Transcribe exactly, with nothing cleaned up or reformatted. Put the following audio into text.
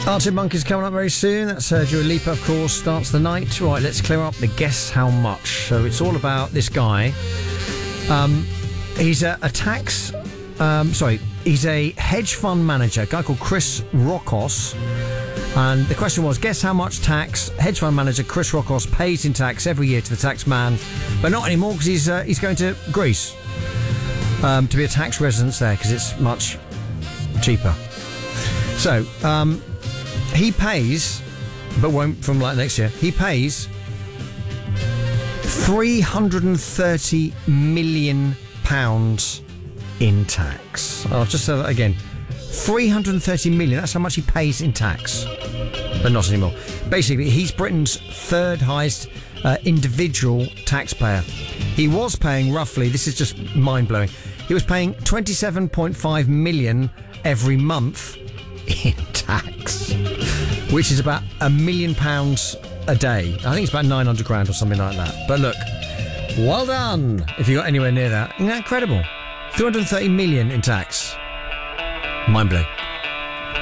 Arctic Monkeys coming up very soon. That's uh, Dua Lipa, of course, starts the night. Right, let's clear up the guess how much. So it's all about this guy. Um, he's a, a tax... Um, sorry, he's a hedge fund manager, a guy called Chris Rokos. And the question was, guess how much tax hedge fund manager Chris Rokos pays in tax every year to the tax man, but not anymore because he's uh, he's going to Greece um, to be a tax resident there because it's much cheaper. So um, he pays, but won't from like next year. He pays three hundred thirty million pounds in tax. I'll just say that again. three hundred thirty million, that's how much he pays in tax. But not anymore. Basically, he's Britain's third highest uh, individual taxpayer. He was paying roughly, this is just mind-blowing, he was paying twenty-seven point five million every month in tax, which is about a million pounds a day. I think it's about nine hundred grand or something like that. But look, well done if you got anywhere near that. Isn't that incredible? three hundred thirty million in tax. Mind blowing.